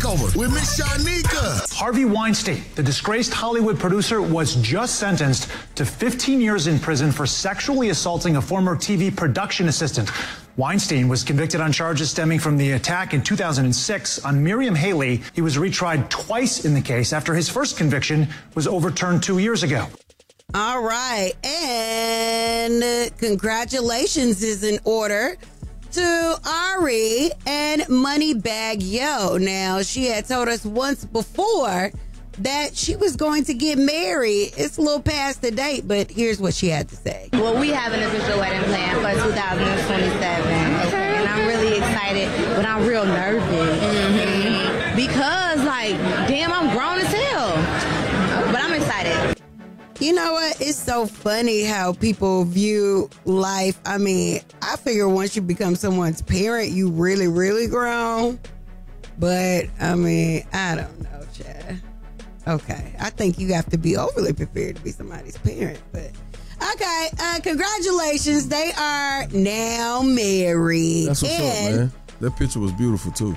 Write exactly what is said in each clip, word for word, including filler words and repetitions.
Takeover with Miss Shanika. Harvey Weinstein, the disgraced Hollywood producer, was just sentenced to fifteen years in prison for sexually assaulting a former T V production assistant. Weinstein was convicted on charges stemming from the attack in two thousand six on Miriam Haley. He was retried twice in the case after his first conviction was overturned two years ago. All right. And uh, congratulations is in order to Ari and Moneybag Yo. Now, she had told us once before that she was going to get married. It's a little past the date, but here's what she had to say. Well, we have an official wedding plan for two thousand twenty-seven. Okay. And I'm really excited, but I'm real nervous. Mm-hmm. Because, like, damn, I'm grown as hell. But I'm excited. You know what? It's so funny how people view life. I mean, I figure once you become someone's parent, you really, really grown. But, I mean, I don't know, Chad. Okay. I think you have to be overly prepared to be somebody's parent. But, okay. Uh, congratulations. They are now married. That's what's and, up, man. That picture was beautiful, too.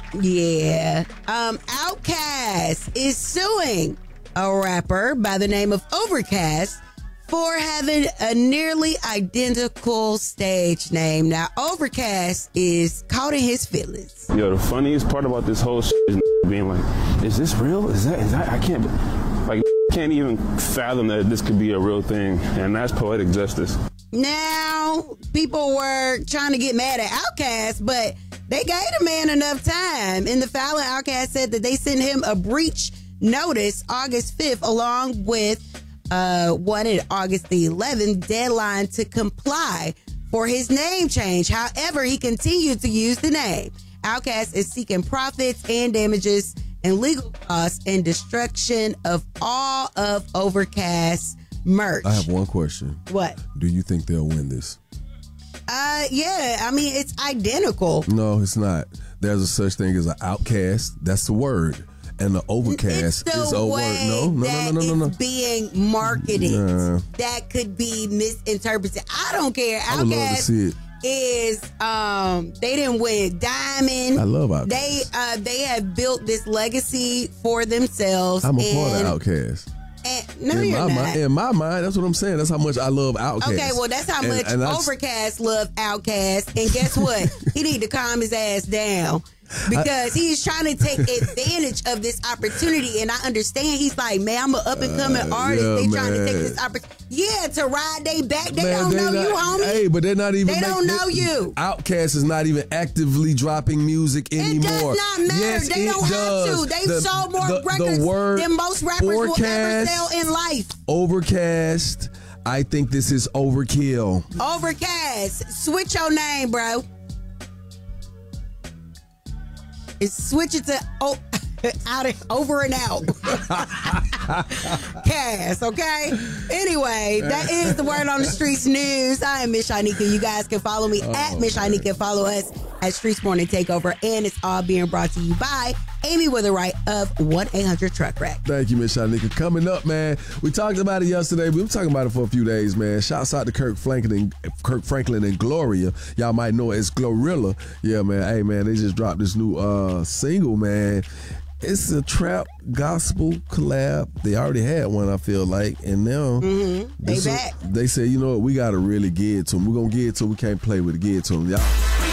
Yeah. Um, Outkast is suing a rapper by the name of Overcast for having a nearly identical stage name. Now, Overcast is caught in his feelings. Yo, the funniest part about this whole shit is being like, is this real? Is that, is that, I can't, like, can't even fathom that this could be a real thing. And that's poetic justice. Now, people were trying to get mad at Outkast, but they gave the man enough time. In the filing, Outkast said that they sent him a breach notice August fifth, along with uh, one in August the eleventh, deadline to comply for his name change. However, he continued to use the name. Outkast is seeking profits and damages and legal costs and destruction of all of Overcast merch. I have one question. What? Do you think they'll win this? Uh, yeah. I mean, it's identical. No, it's not. There's a such thing as an outcast. That's the word. And the Overcast it's the is a word. No, no, that no, no, no, no. It's being marketed. Nah. That could be misinterpreted. I don't care. I would love to see it. Is um they didn't win Diamond. I love Outkast. They uh they have built this legacy for themselves. I'm a and, part of Outkast. And, no, in you're my not. Mind, in my mind, that's what I'm saying. That's how much I love Outkast. Okay, well, that's how and, much and Overcast love Outkast. And guess what? He need to calm his ass down. Because he's trying to take advantage of this opportunity, and I understand he's like, man, I'm an up and coming uh, artist. Yeah, they trying to take this opportunity, yeah, to ride they back. They man, don't they know not, you, homie. Hey, but they're not even. They make, don't know they, you. Outkast is not even actively dropping music anymore. It does not matter. Yes, they don't does. have to. They've the, sold more the, records the word than most rappers forecast, will ever sell in life. Overcast. I think this is overkill. Overcast. Switch your name, bro. Switch it to oh, out of, over and out. Cast, okay? Anyway, that is the Word on the Streets news. I am Miss Shanika. You guys can follow me oh, at Miss Shanika. Follow us at Streets Morning Takeover. And it's all being brought to you by Amy Witherite of one eight hundred Truck Rack. Thank you, Miss Shanika. Coming up, man, we talked about it yesterday. We were talking about it for a few days, man. Shouts out to Kirk Franklin, Kirk Franklin and Gloria. Y'all might know it as Glorilla. Yeah, man. Hey, man, they just dropped this new uh, single, man. It's a trap gospel collab. They already had one, I feel like, and now mm-hmm. they back. A, they say, you know what, we got to really get it to them. We're going to get it to them. We can't play with it. Get it to them, y'all.